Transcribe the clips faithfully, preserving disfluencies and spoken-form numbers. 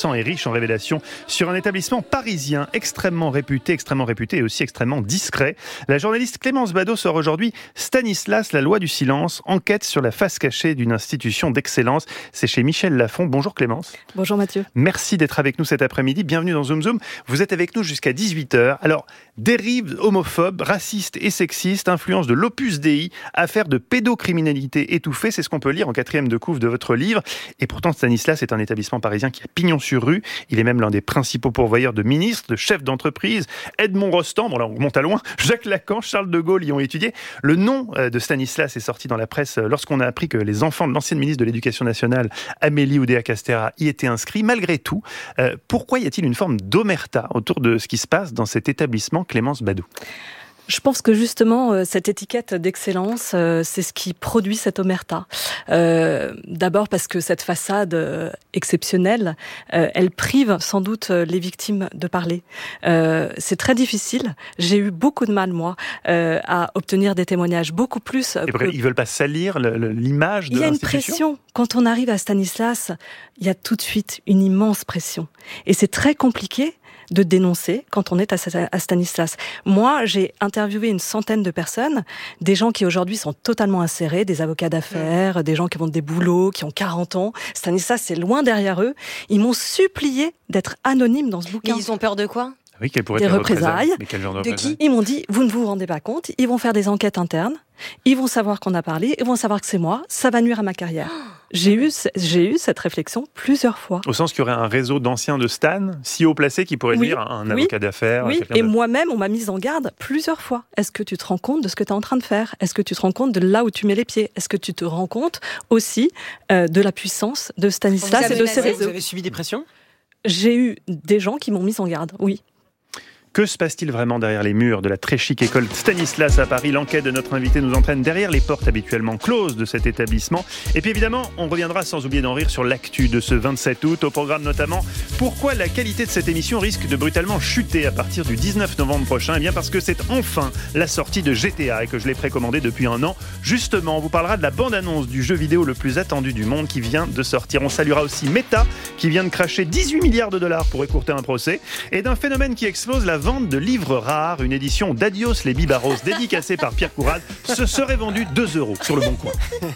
puissant et riche en révélations sur un établissement parisien extrêmement réputé, extrêmement réputé et aussi extrêmement discret. La journaliste Clémence Badaud sort aujourd'hui Stanislas, la loi du silence, enquête sur la face cachée d'une institution d'excellence. C'est chez Michel Lafon. Bonjour Clémence. Bonjour Mathieu. Merci d'être avec nous cet après-midi. Bienvenue dans Zoom Zoom. Vous êtes avec nous jusqu'à dix-huit heures. Alors, dérive homophobe, raciste et sexiste, influence de l'Opus Dei, affaire de pédocriminalité étouffée, c'est ce qu'on peut lire en quatrième de couve de votre livre. Et pourtant, Stanislas est un établissement parisien qui a pignon sur rue. Il est même l'un des principaux pourvoyeurs de ministres, de chefs d'entreprise. Edmond Rostand, bon là on remonte à loin, Jacques Lacan, Charles de Gaulle y ont étudié. Le nom de Stanislas est sorti dans la presse lorsqu'on a appris que les enfants de l'ancienne ministre de l'Éducation nationale, Amélie Oudéa-Castéra, y étaient inscrits. Malgré tout, euh, pourquoi y a-t-il une forme d'omerta autour de ce qui se passe dans cet établissement, Clémence Badaud ? Je pense que justement, cette étiquette d'excellence, c'est ce qui produit cette omerta. Euh, d'abord parce que cette façade exceptionnelle, elle prive sans doute les victimes de parler. Euh, c'est très difficile. J'ai eu beaucoup de mal, moi, euh, à obtenir des témoignages, beaucoup plus. Et que... Ils veulent pas salir le, le, l'image de l'institution ? Il y a une pression. Quand on arrive à Stanislas, il y a tout de suite une immense pression. Et c'est très compliqué de dénoncer quand on est à Stanislas. Moi, j'ai interviewé une centaine de personnes, des gens qui aujourd'hui sont totalement insérés, des avocats d'affaires, mmh. des gens qui vont des boulots, qui ont quarante ans. Stanislas, c'est loin derrière eux. Ils m'ont supplié d'être anonymes dans ce bouquin. Mais ils ont peur de quoi ? Oui, quelles pourraient des être les représailles. Mais quel genre de, de représailles ? qui ? Ils m'ont dit, vous ne vous rendez pas compte, ils vont faire des enquêtes internes, ils vont savoir qu'on a parlé, ils vont savoir que c'est moi, ça va nuire à ma carrière. J'ai eu, j'ai eu cette réflexion plusieurs fois. Au sens qu'il y aurait un réseau d'anciens de Stan, si haut placés, qui pourrait oui, dire un oui, avocat d'affaires. Oui, et de... moi-même, on m'a mise en garde plusieurs fois. Est-ce que tu te rends compte de ce que tu es en train de faire ? Est-ce que tu te rends compte de là où tu mets les pieds ? Est-ce que tu te rends compte aussi euh, de la puissance de Stanislas et de ses réseaux ? Vous avez subi des pressions ? J'ai eu des gens qui m'ont mise en garde, oui. Que se passe-t-il vraiment derrière les murs de la très chic école Stanislas à Paris ? L'enquête de notre invité nous entraîne derrière les portes habituellement closes de cet établissement. Et puis évidemment, on reviendra sans oublier d'en rire sur l'actu de ce vingt-sept août. Au programme notamment, pourquoi la qualité de cette émission risque de brutalement chuter à partir du dix-neuf novembre prochain ? Eh bien parce que c'est enfin la sortie de G T A et que je l'ai précommandé depuis un an. Justement, on vous parlera de la bande-annonce du jeu vidéo le plus attendu du monde qui vient de sortir. On saluera aussi Meta qui vient de cracher dix-huit milliards de dollars pour écourter un procès et d'un phénomène qui explose, la vente de livres rares, une édition d'Adios les Bibaros dédicacée par Pierre Courade, ce serait vendu deux euros sur le Bon Coin.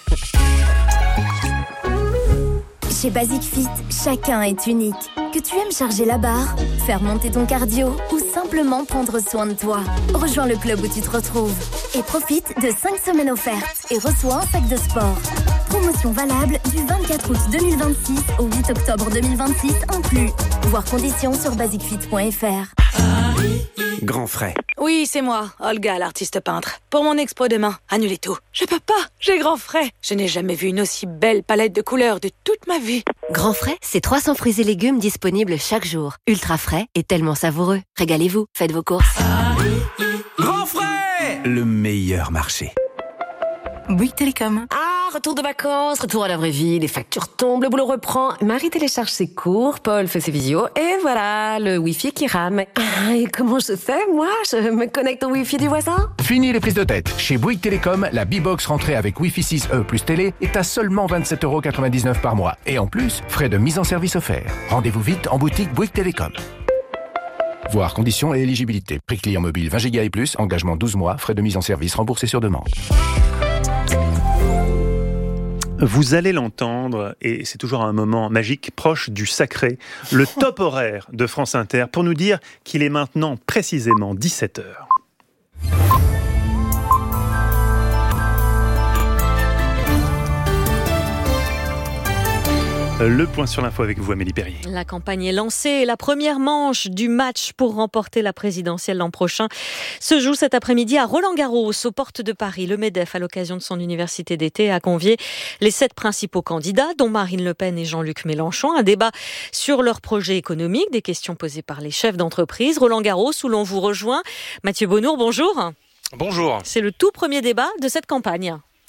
Chez Basic Fit, chacun est unique. Que tu aimes charger la barre, faire monter ton cardio ou simplement prendre soin de toi, rejoins le club où tu te retrouves et profite de cinq semaines offertes et reçois un sac de sport. Promotion valable du vingt-quatre août deux mille vingt-six au huit octobre deux mille vingt-six inclus. Voir conditions sur basic fit point f r. Grand frais. Oui, c'est moi, Olga, l'artiste peintre. Pour mon expo demain, annulez tout. Je peux pas, j'ai grand frais. Je n'ai jamais vu une aussi belle palette de couleurs de toute ma vie. Grand frais, c'est trois cents fruits et légumes disponibles chaque jour. Ultra frais et tellement savoureux. Régalez-vous, faites vos courses. Grand frais, le meilleur marché. Bouygues Télécom. Ah, retour de vacances, retour à la vraie vie, les factures tombent, le boulot reprend. Marie télécharge ses cours, Paul fait ses visios, et voilà, le Wi-Fi qui rame. Ah, et comment je fais, moi ? Je me connecte au Wi-Fi du voisin ? Fini les prises de tête. Chez Bouygues Télécom, la B-Box rentrée avec Wi-Fi six E plus télé est à seulement vingt-sept euros quatre-vingt-dix-neuf par mois. Et en plus, frais de mise en service offerts. Rendez-vous vite en boutique Bouygues Télécom. Voir conditions et éligibilité. Prix client mobile vingt giga et plus, engagement douze mois, frais de mise en service remboursés sur demande. Vous allez l'entendre, et c'est toujours un moment magique, proche du sacré, le top horaire de France Inter, pour nous dire qu'il est maintenant précisément dix-sept heures. Le point sur l'info avec vous, Amélie Perrier. La campagne est lancée et la première manche du match pour remporter la présidentielle l'an prochain se joue cet après-midi à Roland-Garros, aux portes de Paris. Le MEDEF, à l'occasion de son université d'été, a convié les sept principaux candidats, dont Marine Le Pen et Jean-Luc Mélenchon. Un débat sur leur projet économique, des questions posées par les chefs d'entreprise. Roland-Garros, où l'on vous rejoint. Mathieu Bonnour, bonjour. Bonjour. C'est le tout premier débat de cette campagne.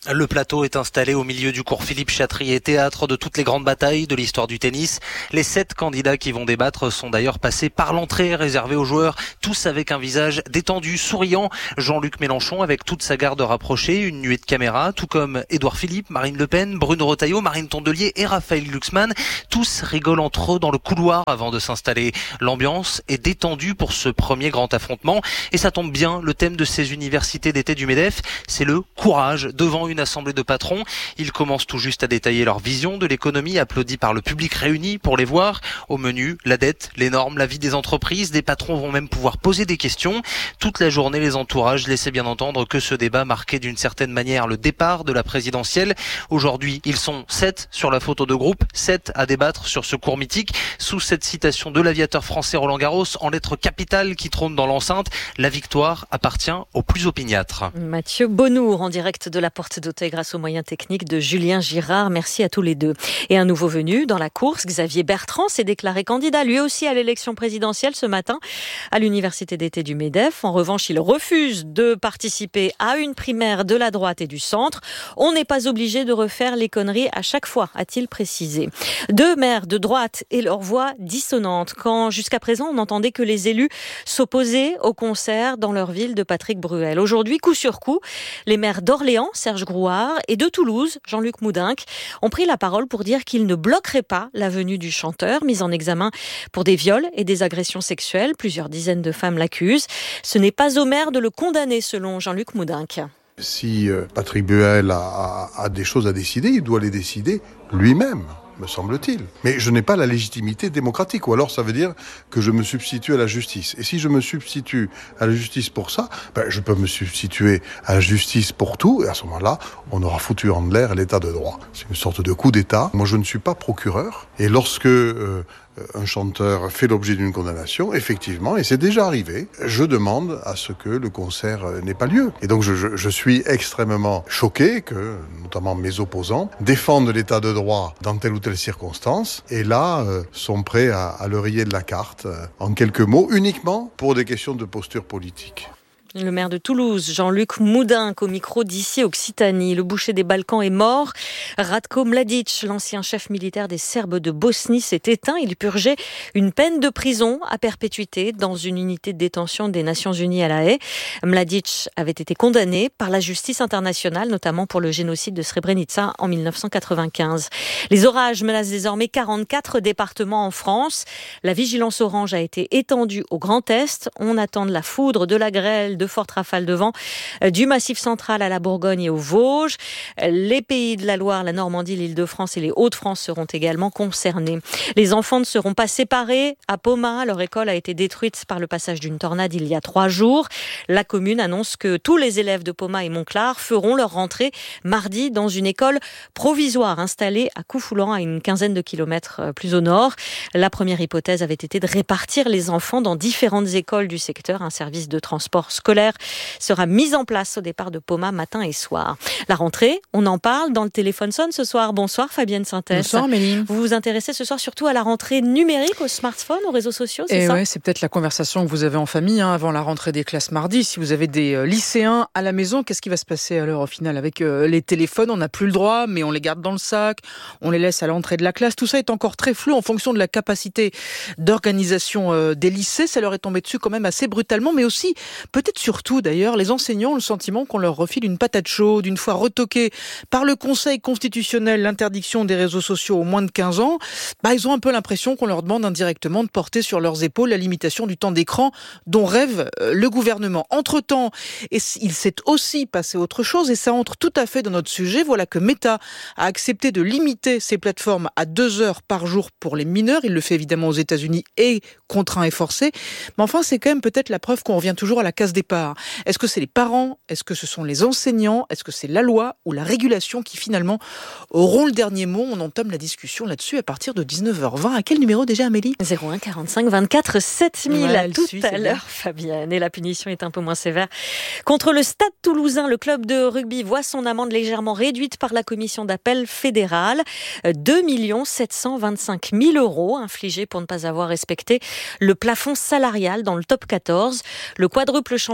Le plateau est installé au milieu du cours Philippe Chatrier, théâtre de toutes les grandes batailles de l'histoire du tennis. Les sept candidats qui vont débattre sont d'ailleurs passés par l'entrée réservée aux joueurs, tous avec un visage détendu, souriant. Jean-Luc Mélenchon avec toute sa garde rapprochée, une nuée de caméras, tout comme Édouard Philippe, Marine Le Pen, Bruno Retailleau, Marine Tondelier et Raphaël Glucksmann. Tous rigolent entre eux dans le couloir avant de s'installer. L'ambiance est détendue pour ce premier grand affrontement et ça tombe bien, le thème de ces universités d'été du MEDEF, c'est le courage devant une Une assemblée de patrons. Ils commencent tout juste à détailler leur vision de l'économie, applaudis par le public réuni pour les voir. Au menu, la dette, les normes, la vie des entreprises. Des patrons vont même pouvoir poser des questions. Toute la journée, les entourages laissaient bien entendre que ce débat marquait d'une certaine manière le départ de la présidentielle. Aujourd'hui, ils sont sept sur la photo de groupe, sept à débattre sur ce cours mythique. Sous cette citation de l'aviateur français Roland Garros, en lettres capitales qui trônent dans l'enceinte, la victoire appartient aux plus opiniâtres. Mathieu Bonnour en direct de la porte d'Auteuil grâce aux moyens techniques de Julien Girard. Merci à tous les deux. Et un nouveau venu dans la course, Xavier Bertrand s'est déclaré candidat lui aussi à l'élection présidentielle ce matin à l'université d'été du MEDEF. En revanche, il refuse de participer à une primaire de la droite et du centre. On n'est pas obligé de refaire les conneries à chaque fois, a-t-il précisé. Deux maires de droite et leur voix dissonante quand jusqu'à présent on entendait que les élus s'opposaient au concert dans leur ville de Patrick Bruel. Aujourd'hui, coup sur coup, les maires d'Orléans, Serge Grouard, et de Toulouse, Jean-Luc Moudenc, ont pris la parole pour dire qu'ils ne bloqueraient pas la venue du chanteur, mis en examen pour des viols et des agressions sexuelles. Plusieurs dizaines de femmes l'accusent. Ce n'est pas aux maires de le condamner, selon Jean-Luc Moudenc. Si Patrick Bruel a, a, a des choses à décider, il doit les décider lui-même, me semble-t-il. Mais je n'ai pas la légitimité démocratique, ou alors ça veut dire que je me substitue à la justice. Et si je me substitue à la justice pour ça, ben je peux me substituer à la justice pour tout, et à ce moment-là, on aura foutu en l'air l'état de droit. C'est une sorte de coup d'État. Moi, je ne suis pas procureur, et lorsque euh, un chanteur fait l'objet d'une condamnation, effectivement, et c'est déjà arrivé, je demande à ce que le concert n'ait pas lieu. Et donc je, je, je suis extrêmement choqué que, notamment mes opposants, défendent l'état de droit dans telle ou telle circonstance, et là, euh, sont prêts à, à le rayer de la carte, euh, en quelques mots, uniquement pour des questions de posture politique. Le maire de Toulouse, Jean-Luc Moudenc, au micro d'ici Occitanie. Le boucher des Balkans est mort. Ratko Mladic, l'ancien chef militaire des Serbes de Bosnie, s'est éteint. Il purgeait une peine de prison à perpétuité dans une unité de détention des Nations Unies à La Haye. Mladic avait été condamné par la justice internationale, notamment pour le génocide de Srebrenica en mille neuf cent quatre-vingt-quinze. Les orages menacent désormais quarante-quatre départements en France. La vigilance orange a été étendue au Grand Est. On attend de la foudre, de la grêle, de fortes rafales de vent du Massif central à la Bourgogne et aux Vosges. Les pays de la Loire, la Normandie, l'Île-de-France et les Hauts-de-France seront également concernés. Les enfants ne seront pas séparés. À Poma, leur école a été détruite par le passage d'une tornade il y a trois jours. La commune annonce que tous les élèves de Poma et Montclar feront leur rentrée mardi dans une école provisoire installée à Coufoulan, à une quinzaine de kilomètres plus au nord. La première hypothèse avait été de répartir les enfants dans différentes écoles du secteur. Un service de transport scolaire sera mise en place au départ de Poma matin et soir. La rentrée, on en parle dans le téléphone sonne ce soir. Bonsoir Fabienne Synthèse. Bonsoir Méline. Vous vous intéressez ce soir surtout à la rentrée numérique, aux smartphones, aux réseaux sociaux, c'est et ça? Ouais, c'est peut-être la conversation que vous avez en famille hein, avant la rentrée des classes mardi. Si vous avez des euh, lycéens à la maison, qu'est-ce qui va se passer alors au final avec euh, les téléphones? On n'a plus le droit, mais on les garde dans le sac, on les laisse à l'entrée de la classe. Tout ça est encore très flou en fonction de la capacité d'organisation euh, des lycées. Ça leur est tombé dessus quand même assez brutalement, mais aussi peut-être surtout d'ailleurs, les enseignants ont le sentiment qu'on leur refile une patate chaude. Une fois retoquée par le Conseil constitutionnel l'interdiction des réseaux sociaux aux moins de quinze ans, bah, ils ont un peu l'impression qu'on leur demande indirectement de porter sur leurs épaules la limitation du temps d'écran dont rêve le gouvernement. Entre-temps, et il s'est aussi passé autre chose, et ça entre tout à fait dans notre sujet. Voilà que Meta a accepté de limiter ses plateformes à deux heures par jour pour les mineurs. Il le fait évidemment aux États-Unis et contraint et forcé. Mais enfin, c'est quand même peut-être la preuve qu'on revient toujours à la case départ. Est-ce que c'est les parents? Est-ce que ce sont les enseignants? Est-ce que c'est la loi ou la régulation qui finalement auront le dernier mot? On entame la discussion là-dessus à partir de dix-neuf heures vingt. À quel numéro déjà, Amélie? zéro un quarante-cinq vingt-quatre sept mille. Ouais, à tout suit, à l'heure, Fabienne. Et la punition est un peu moins sévère. Contre le Stade Toulousain, le club de rugby voit son amende légèrement réduite par la commission d'appel fédérale. deux millions sept cent vingt-cinq mille euros infligés pour ne pas avoir respecté le plafond salarial dans le top quatorze. Le quadruple champion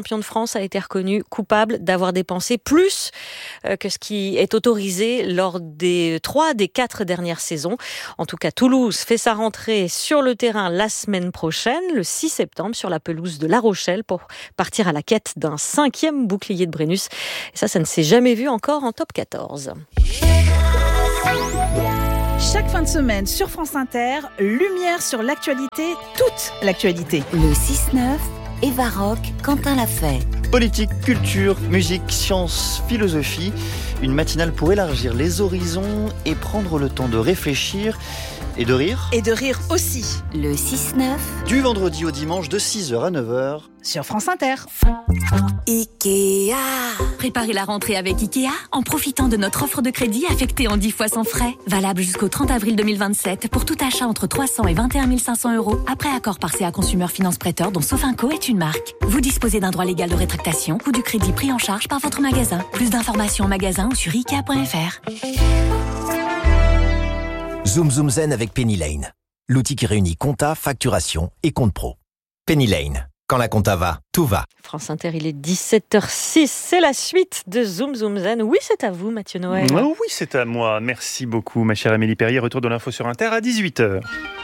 champion de France a été reconnu coupable d'avoir dépensé plus que ce qui est autorisé lors des trois des quatre dernières saisons. En tout cas, Toulouse fait sa rentrée sur le terrain la semaine prochaine, le six septembre, sur la pelouse de La Rochelle pour partir à la quête d'un cinquième bouclier de Brennus. Et ça, ça ne s'est jamais vu encore en top quatorze. Chaque fin de semaine sur France Inter, lumière sur l'actualité, toute l'actualité. Le six neuf, Eva Rock, Quentin Lafay. Politique, culture, musique, sciences, philosophie. Une matinale pour élargir les horizons et prendre le temps de réfléchir et de rire. Et de rire aussi. Le six neuf. Du vendredi au dimanche de six heures à neuf heures. Sur France Inter. Ikea. Préparez la rentrée avec Ikea en profitant de notre offre de crédit affectée en dix fois sans frais. Valable jusqu'au trente avril deux mille vingt-sept pour tout achat entre trois cents et vingt et un mille cinq cents euros après accord par C A Consumer Finance Prêteur dont Sofinco est une marque. Vous disposez d'un droit légal de rétractation ou du crédit pris en charge par votre magasin. Plus d'informations en magasin ou sur ikea point f r. Zoom Zoom Zen avec Penny Lane. L'outil qui réunit compta, facturation et compte pro. Penny Lane. Quand la compta va, tout va. France Inter, il est dix-sept heures six. C'est la suite de Zoom Zoom Zen. Oui, c'est à vous, Mathieu Noël. Oui, c'est à moi. Merci beaucoup, ma chère Amélie Perrier. Retour de l'info sur Inter à dix-huit heures.